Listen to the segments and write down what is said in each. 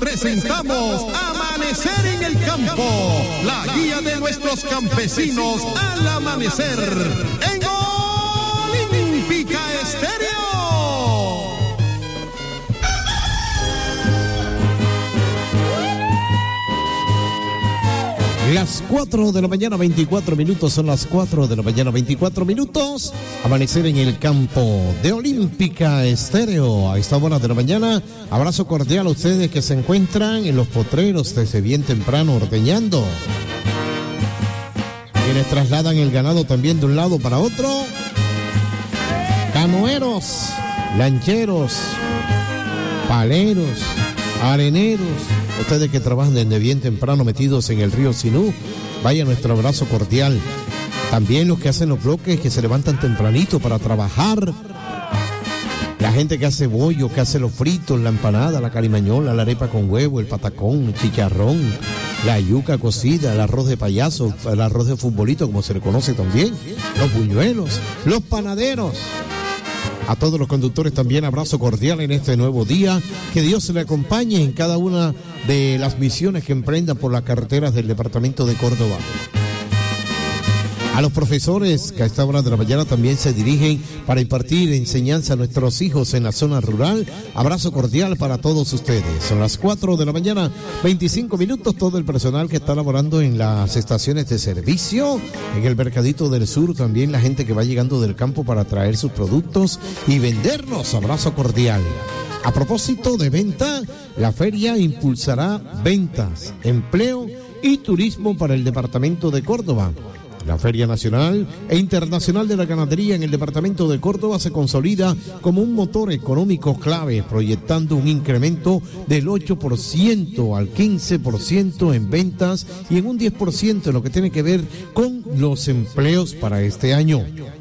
presentamos Amanecer en el Campo, la guía de nuestros campesinos al amanecer en Olímpica Estéreo. Las 4 de la mañana, 24 minutos, son las 4 de la mañana, 24 minutos. Amanecer en el campo de Olímpica Estéreo. A esta hora de la mañana, abrazo cordial a ustedes que se encuentran en los potreros desde bien temprano ordeñando. Quienes trasladan el ganado también de un lado para otro. Canoeros, lancheros, paleros, areneros. Ustedes que trabajan desde bien temprano metidos en el río Sinú, vaya nuestro abrazo cordial. También los que hacen los bloques, que se levantan tempranito para trabajar. La gente que hace bollo, que hace los fritos, la empanada, la carimañola, la arepa con huevo, el patacón, el chicharrón, la yuca cocida, el arroz de payaso, el arroz de futbolito, como se le conoce también, los buñuelos, los panaderos. A todos los conductores también abrazo cordial en este nuevo día. Que Dios se le acompañe en cada una de las misiones que emprenda por las carreteras del departamento de Córdoba. A los profesores que a esta hora de la mañana también se dirigen para impartir enseñanza a nuestros hijos en la zona rural. Abrazo cordial para todos ustedes. Son las 4 de la mañana, 25 minutos. Todo el personal que está laborando en las estaciones de servicio, en el Mercadito del Sur, también la gente que va llegando del campo para traer sus productos y venderlos. Abrazo cordial. A propósito de venta, la feria impulsará ventas, empleo y turismo para el departamento de Córdoba. La Feria Nacional e Internacional de la Ganadería en el departamento de Córdoba se consolida como un motor económico clave, proyectando un incremento del 8% al 15% en ventas y en un 10% en lo que tiene que ver con los empleos para este año.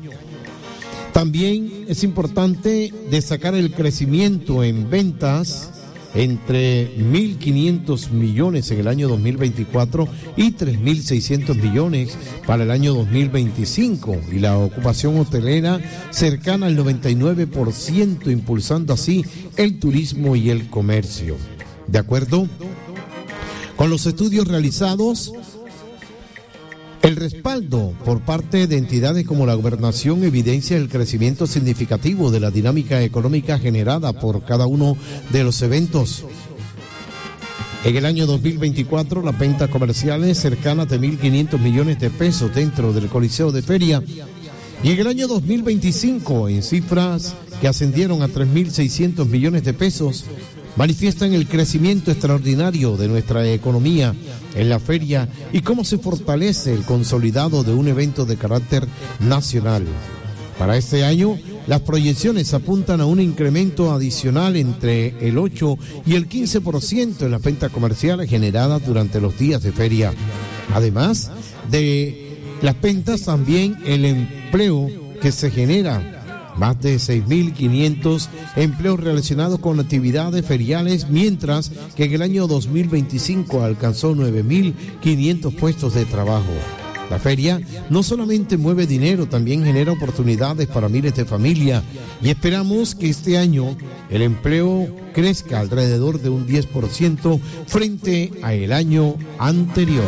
También es importante destacar el crecimiento en ventas entre 1.500 millones en el año 2024 y 3.600 millones para el año 2025, y la ocupación hotelera cercana al 99%, impulsando así el turismo y el comercio. De acuerdo con los estudios realizados, el respaldo por parte de entidades como la Gobernación evidencia el crecimiento significativo de la dinámica económica generada por cada uno de los eventos. En el año 2024, las ventas comerciales cercanas de 1.500 millones de pesos dentro del Coliseo de Feria. Y en el año 2025, en cifras que ascendieron a 3.600 millones de pesos, manifiestan el crecimiento extraordinario de nuestra economía en la feria y cómo se fortalece el consolidado de un evento de carácter nacional. Para este año, las proyecciones apuntan a un incremento adicional entre el 8 y el 15% en las ventas comerciales generadas durante los días de feria. Además de las ventas, también el empleo que se genera. Más de 6.500 empleos relacionados con actividades feriales, mientras que en el año 2025 alcanzó 9.500 puestos de trabajo. La feria no solamente mueve dinero, también genera oportunidades para miles de familias, y esperamos que este año el empleo crezca alrededor de un 10% frente al año anterior.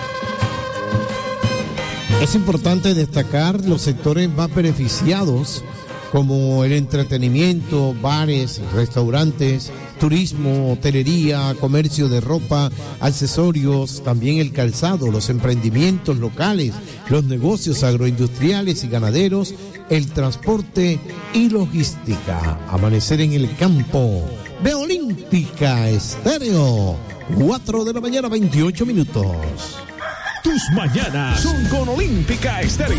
Es importante destacar los sectores más beneficiados, como el entretenimiento, bares, restaurantes, turismo, hotelería, comercio de ropa, accesorios, también el calzado, los emprendimientos locales, los negocios agroindustriales y ganaderos, el transporte y logística. Amanecer en el campo de Olímpica Estéreo, 4 de la mañana, 28 minutos. Tus mañanas son con Olímpica Estéreo.